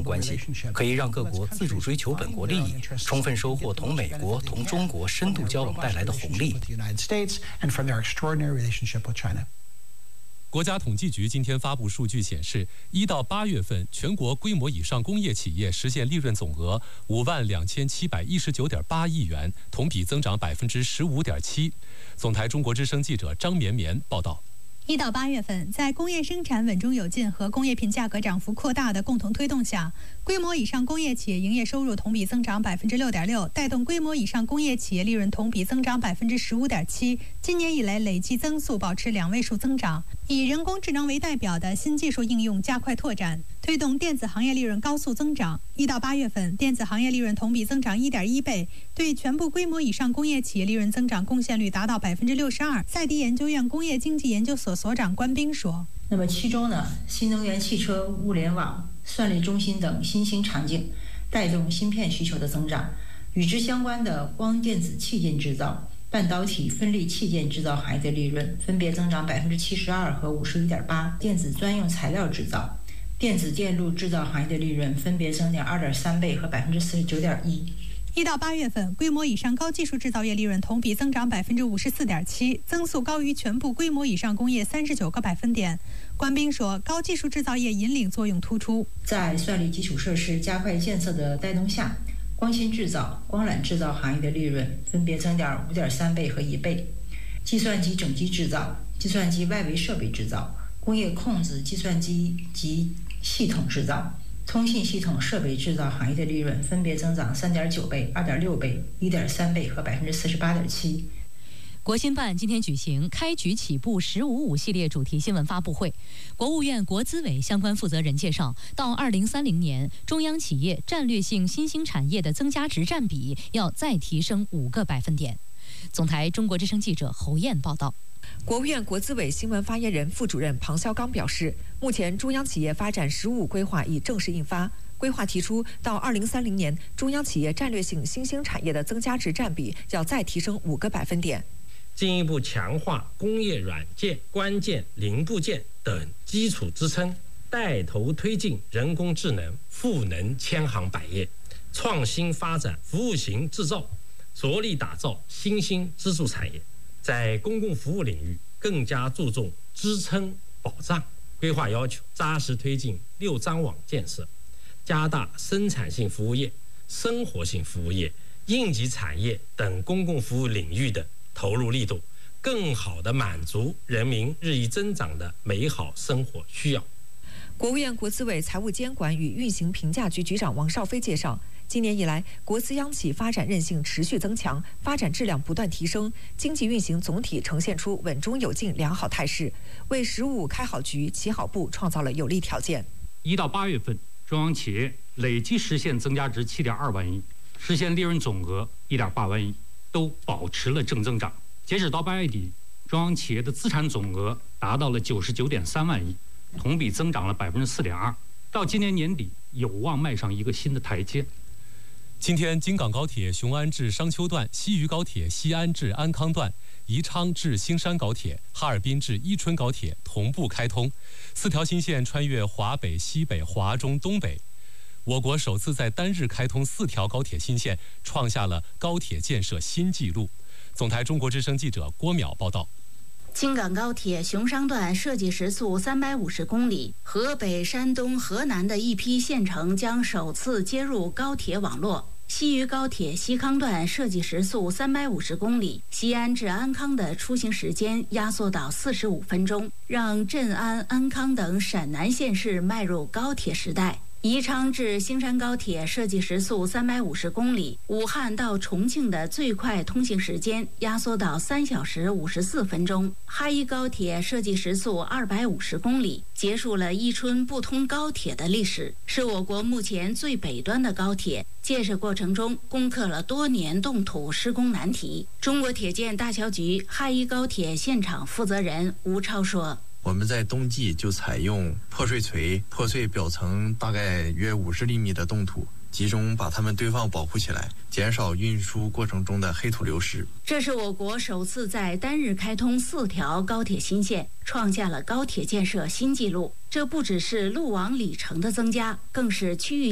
关系，可以让各国自主追求本国利益，充分收获同美国、同中国深度交往带来的红利。 国家统计局今天发布数据显示，1到8月份全国规模以上工业企业实现利润总额52719.8亿元，同比增长15.7%。总台中国之声记者张绵绵报道。 1到8月份，在工业生产稳中有进和工业品价格涨幅扩大的共同推动下，规模以上工业企业营业收入同比增长6.6%，带动规模以上工业企业利润同比增长15.7%。今年以来累计增速保持2位数增长。以人工智能为代表的新技术应用加快拓展，推动电子行业利润高速增长。1到8月份，电子行业利润同比增长1.1倍，对全部规模以上工业企业利润增长贡献率达到62%。赛迪研究院工业经济研究所所长关斌说：“ 那么其中呢，新能源汽车、物联网、算力中心等新兴场景带动芯片需求的增长，与之相关的光电子器件制造、半导体分立器件制造行业的利润分别增长72%和51.8%，电子专用材料制造、电子电路制造行业的利润分别增长2.3倍和49.1%。 1到8月份，规模以上高技术制造业利润同比增长54.7%，增速高于全部规模以上工业39个百分点。关斌说，高技术制造业引领作用突出， 在算力基础设施加快建设的带动下，光芯制造、光缆制造行业的利润分别增长5.3倍和1倍。计算机整机制造、计算机外围设备制造、工业控制计算机及系统制造、通信系统设备制造行业的利润分别增长3.9倍、2.6倍、1.3倍和48.7%。 国新办今天举行开局起步“15+5”系列主题新闻发布会，国务院国资委相关负责人介绍，到2030年，中央企业战略性新兴产业的增加值占比要再提升5个百分点。总台中国之声记者侯燕报道。 国务院国资委新闻发言人、副主任庞肖刚表示，目前中央企业发展“15+5”规划已正式印发。规划提出，到2030年，中央企业战略性新兴产业的增加值占比要再提升5个百分点。 进一步强化工业软件、关键零部件等基础支撑，带头推进人工智能赋能千行百业，创新发展服务型制造，着力打造新兴支柱产业。在公共服务领域更加注重支撑保障。规划要求扎实推进6张网建设，加大生产性服务业、生活性服务业、应急产业等公共服务领域的投入力度，更好地满足人民日益增长的美好生活需要。 国务院国资委财务监管与运行评价局局长王少飞介绍，今年以来，国资央企发展韧性持续增强，发展质量不断提升，经济运行总体呈现出稳中有进良好态势，为“15+5”开好局、起好步创造了有利条件。 1到8月份，中央企业累计实现增加值7.2万亿，实现利润总额1.8万亿，都保持了正增长。截止到8月底，中央企业的资产总额达到了99.3万亿，同比增长了4.2%。到今年年底，有望迈上一个新的台阶。 今天，京港高铁雄安至商丘段、西渝高铁西安至安康段、宜昌至兴山高铁、哈尔滨至伊春高铁同步开通，4条新线穿越华北、西北、华中、东北。我国首次在单日开通4条高铁新线，创下了高铁建设新纪录。总台中国之声记者郭淼报道。 京港高铁雄商段设计时速350公里，河北、山东、河南的一批县城将首次接入高铁网络。西渝高铁西康段设计时速350公里，西安至安康的出行时间压缩到45分钟，让镇安、安康等陕南县市迈入高铁时代。宜昌至兴山高铁设计时速350公里，武汉到重庆的最快通行时间压缩到3小时54分钟。哈伊高铁设计时速250公里，结束了伊春不通高铁的历史，是我国目前最北端的高铁。建设过程中攻克了多年冻土施工难题。中国铁建大桥局哈伊高铁现场负责人吴超说：“ 我们在冬季就采用破碎锤，破碎表层大概约50厘米的冻土，集中把它们堆放保护起来，减少运输过程中的黑土流失。” 这是我国首次在单日开通4条高铁新线，创下了高铁建设新纪录。这不只是路网里程的增加，更是区域